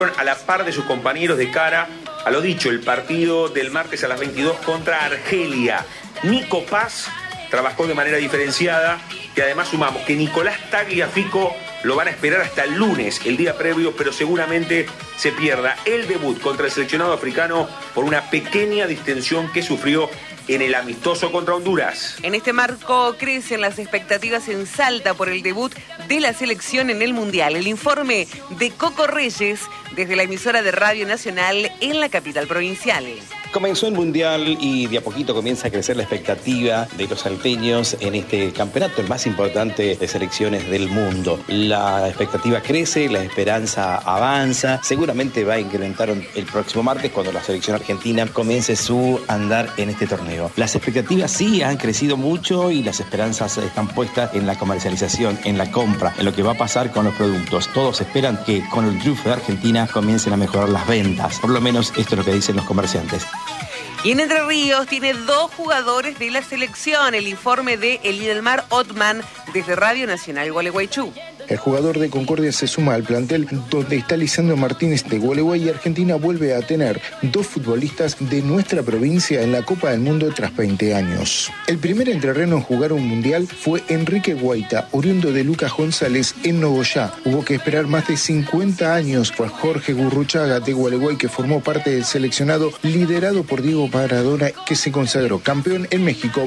a la par de sus compañeros de cara a lo dicho, el partido del martes a las 22 contra Argelia. Nico Paz trabajó de manera diferenciada y además sumamos que Nicolás Tagliafico lo van a esperar hasta el lunes, el día previo, pero seguramente se pierda el debut contra el seleccionado africano por una pequeña distensión que sufrió en el amistoso contra Honduras. En este marco crecen las expectativas en Salta por el debut de la selección en el Mundial. El informe de Coco Reyes desde la emisora de Radio Nacional en la capital provincial. Comenzó el Mundial y de a poquito comienza a crecer la expectativa de los salteños en este campeonato, el más importante de selecciones del mundo. La expectativa crece, la esperanza avanza. Seguramente va a incrementar el próximo martes cuando la selección argentina comience su andar en este torneo. Las expectativas sí han crecido mucho y las esperanzas están puestas en la comercialización, en la compra, en lo que va a pasar con los productos. Todos esperan que con el triunfo de Argentina comiencen a mejorar las ventas. Por lo menos esto es lo que dicen los comerciantes. Y en Entre Ríos tiene 2 jugadores de la selección. El informe de Elidelmar Otman desde Radio Nacional Gualeguaychú. El jugador de Concordia se suma al plantel donde está Lisandro Martínez de Gualeguay y Argentina vuelve a tener 2 futbolistas de nuestra provincia en la Copa del Mundo tras 20 años. El primer entrerreno en jugar un mundial fue Enrique Guaita, oriundo de Lucas González en Nogoyá. Hubo que esperar más de 50 años por Jorge Gurruchaga de Gualeguay, que formó parte del seleccionado liderado por Diego Maradona, que se consagró campeón en México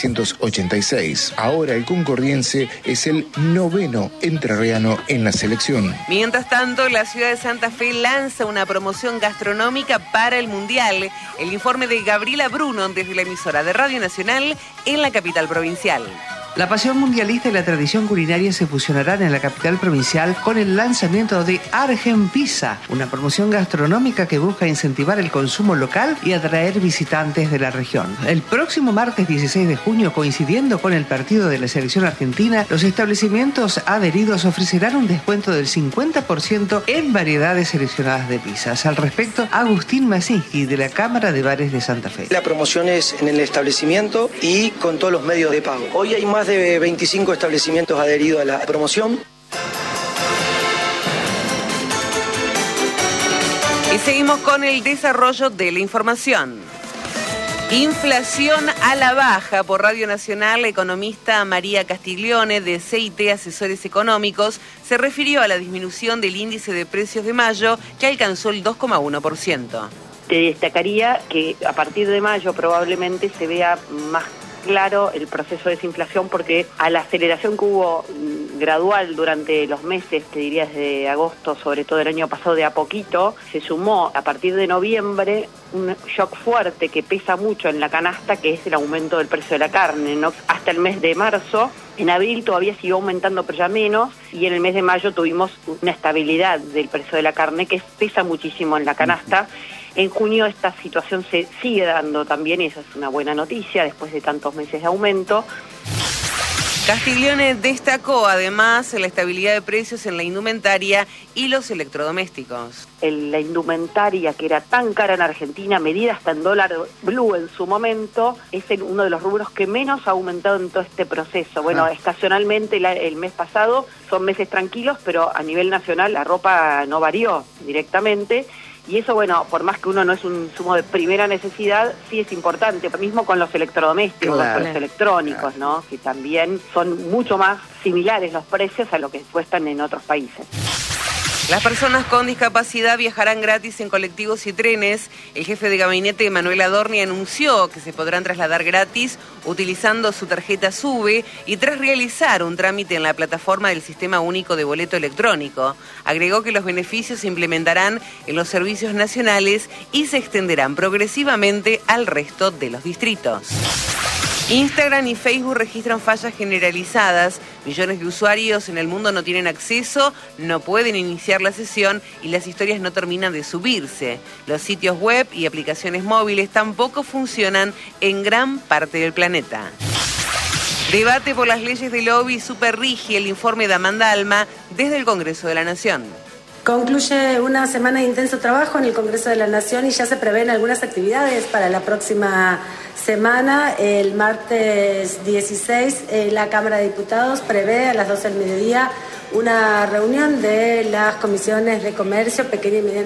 1986. Ahora el concordiense es el 9º entrerriano en la selección. Mientras tanto, la ciudad de Santa Fe lanza una promoción gastronómica para el Mundial. El informe de Gabriela Bruno desde la emisora de Radio Nacional en la capital provincial. La pasión mundialista y la tradición culinaria se fusionarán en la capital provincial con el lanzamiento de Argen Pizza, una promoción gastronómica que busca incentivar el consumo local y atraer visitantes de la región. El próximo martes 16 de junio, coincidiendo con el partido de la selección argentina, los establecimientos adheridos ofrecerán un descuento del 50% en variedades seleccionadas de pizzas. Al respecto, Agustín Masinski, de la Cámara de Bares de Santa Fe. La promoción es en el establecimiento y con todos los medios de pago. Hoy hay más de 25 establecimientos adheridos a la promoción. Y seguimos con el desarrollo de la información. Inflación a la baja. Por Radio Nacional, la economista María Castiglione de CIT Asesores Económicos se refirió a la disminución del índice de precios de mayo, que alcanzó el 2,1%. Te destacaría que a partir de mayo probablemente se vea más claro el proceso de desinflación, porque a la aceleración que hubo gradual durante los meses, te diría desde agosto, sobre todo el año pasado, de a poquito, se sumó a partir de noviembre un shock fuerte que pesa mucho en la canasta, que es el aumento del precio de la carne, ¿no? Hasta el mes de marzo. En abril todavía siguió aumentando, pero ya menos, y en el mes de mayo tuvimos una estabilidad del precio de la carne que pesa muchísimo en la canasta. En junio esta situación se sigue dando también, y esa es una buena noticia después de tantos meses de aumento. Castiglione destacó además la estabilidad de precios en la indumentaria y los electrodomésticos. La indumentaria, que era tan cara en Argentina, medida hasta en dólar blue en su momento, es uno de los rubros que menos ha aumentado en todo este proceso. Bueno, estacionalmente el mes pasado son meses tranquilos, pero a nivel nacional la ropa no varió directamente. Y eso, bueno, por más que uno no es un insumo de primera necesidad, sí es importante. Lo mismo con los electrodomésticos, con los electrónicos, ¿no? Que también son mucho más similares los precios a lo que cuestan en otros países. Las personas con discapacidad viajarán gratis en colectivos y trenes. El jefe de gabinete, Manuel Adorni, anunció que se podrán trasladar gratis utilizando su tarjeta SUBE y tras realizar un trámite en la plataforma del Sistema Único de Boleto Electrónico. Agregó que los beneficios se implementarán en los servicios nacionales y se extenderán progresivamente al resto de los distritos. Instagram y Facebook registran fallas generalizadas. Millones de usuarios en el mundo no tienen acceso, no pueden iniciar la sesión y las historias no terminan de subirse. Los sitios web y aplicaciones móviles tampoco funcionan en gran parte del planeta. Debate por las leyes de lobby superrige el informe de Amanda Alma desde el Congreso de la Nación. Concluye una semana de intenso trabajo en el Congreso de la Nación y ya se prevén algunas actividades para la próxima semana. El martes 16, la Cámara de Diputados prevé a las 12 del mediodía una reunión de las comisiones de comercio, pequeña y mediana